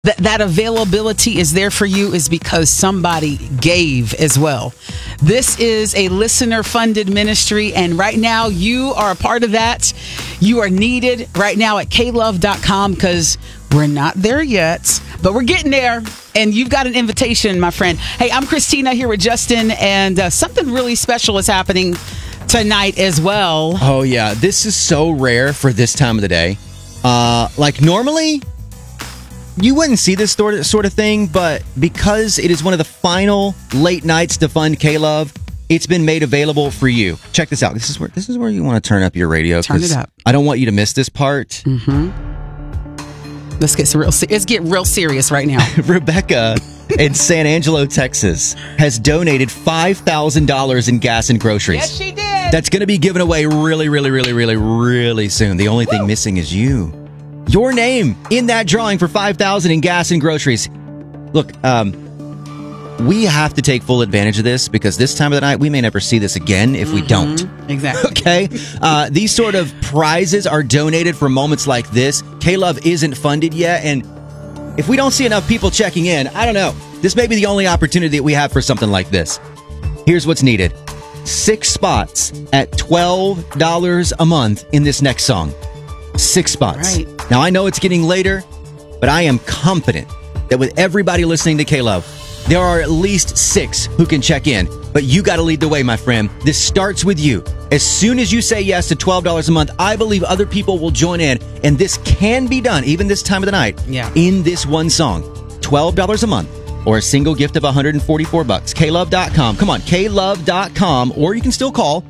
that availability is there for you is because somebody gave as well. This is a listener-funded ministry, and right now you are a part of that. You are needed right now at klove.com because we're not there yet, but we're getting there, and you've got an invitation, my friend. Hey, I'm Christina here with Justin, and something really special is happening tonight as well. Oh, yeah. This is so rare for this time of the day. Like normally, you wouldn't see this sort of thing, but because it is one of the final late nights to fund K-Love, it's been made available for you. Check this out. This is where you want to turn up your radio. Turn it up. I don't want you to miss this part. Mm-hmm. Let's get real serious right now. Rebecca in San Angelo, Texas, has donated $5,000 in gas and groceries. Yes, she did. That's going to be given away really soon. The only thing missing is you. Your name in that drawing for $5,000 in gas and groceries. Look, we have to take full advantage of this because this time of the night, we may never see this again if we don't. Exactly. Okay? These sort of prizes are donated for moments like this. K-Love isn't funded yet, and if we don't see enough people checking in, I don't know. This may be the only opportunity that we have for something like this. Here's what's needed. 6 spots at $12 a month in this next song. 6 spots. Right. Now, I know it's getting later, but I am confident that with everybody listening to K-Love, there are at least 6 who can check in. But you got to lead the way, my friend. This starts with you. As soon as you say yes to $12 a month, I believe other people will join in. And this can be done, even this time of the night, in this one song. $12 a month or a single gift of $144. Klove.com. Come on, klove.com. Or you can still call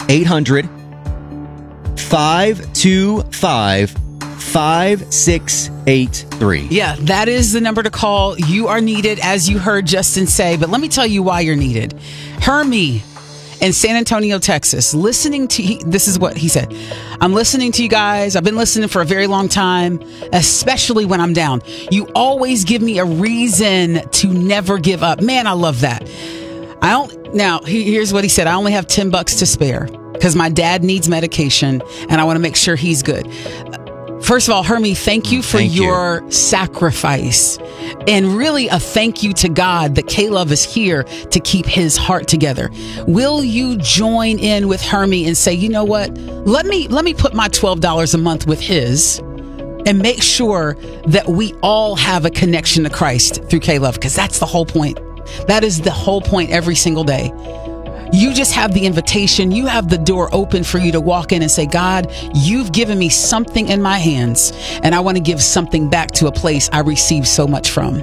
800-525-5683. Yeah, that is the number to call. You are needed, as you heard Justin say, but let me tell you why you're needed. Hermie in San Antonio, Texas, listening to, this is what he said. I'm listening to you guys. I've been listening for a very long time, especially when I'm down. You always give me a reason to never give up. Man, I love that. Now, here's what he said. I only have $10 to spare because my dad needs medication and I want to make sure he's good. First of all, Hermie, thank you for your sacrifice, and really a thank you to God that K-Love is here to keep his heart together. Will you join in with Hermie and say, you know what? Let me put my $12 a month with his and make sure that we all have a connection to Christ through K-Love, because that's the whole point. That is the whole point every single day. You just have the invitation. You have the door open for you to walk in and say, God, you've given me something in my hands, and I want to give something back to a place I receive so much from.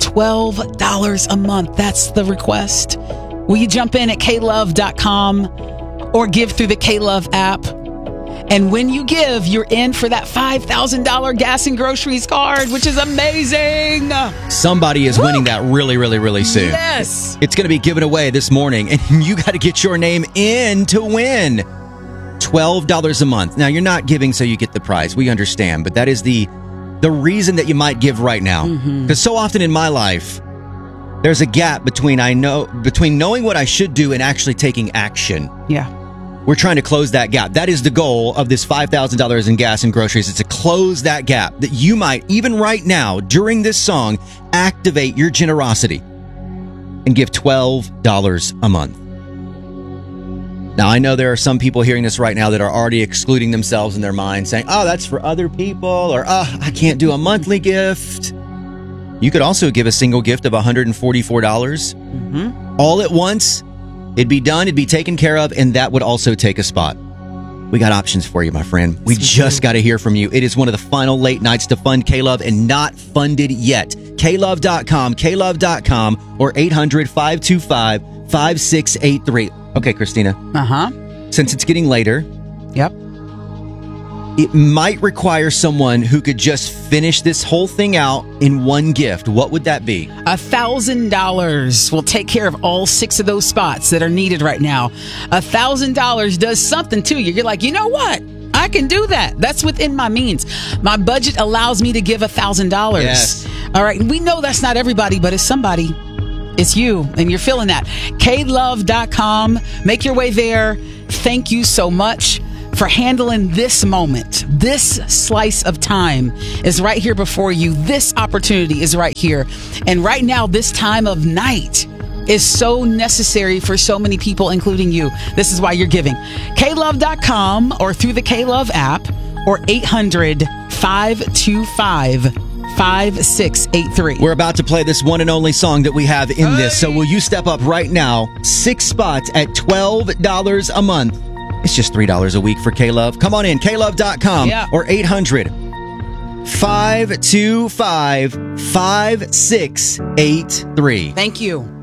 $12 a month. That's the request. Will you jump in at klove.com or give through the K-Love app? And when you give, you're in for that $5,000 gas and groceries card, which is amazing. Somebody is winning that really soon. Yes. It's going to be given away this morning, and you got to get your name in to win. $12 a month. Now, you're not giving so you get the prize. We understand, but that is the reason that you might give right now. Because so often in my life, there's a gap between knowing what I should do and actually taking action. Yeah. We're trying to close that gap. That is the goal of this $5,000 in gas and groceries. It's to close that gap, that you might, even right now, during this song, activate your generosity and give $12 a month. Now, I know there are some people hearing this right now that are already excluding themselves in their mind, saying, oh, that's for other people, or, I can't do a monthly gift. You could also give a single gift of $144. All at once. It'd be done, it'd be taken care of, and that would also take a spot. We got options for you, my friend. We just got to hear from you. It is one of the final late nights to fund K-Love and not funded yet. klove.com, klove.com, or 800-525-5683. Okay, Christina. Since it's getting later. Yep. It might require someone who could just finish this whole thing out in one gift. What would that be? $1,000 will take care of all 6 of those spots that are needed right now. $1,000 does something to you. You're like, you know what? I can do that. That's within my means. My budget allows me to give $1,000. Yes. All right. We know that's not everybody, but it's somebody. It's you, and you're feeling that. klove.com. Make your way there. Thank you so much for handling this moment. This slice of time is right here before you. This opportunity is right here. And right now, this time of night is so necessary for so many people, including you. This is why you're giving. KLove.com or through the KLove app or 800-525-5683. We're about to play this one and only song that we have in this. So will you step up right now? 6 spots at $12 a month. It's just $3 a week for KLove. Come on in, KLove.com or 800-525-5683. Thank you.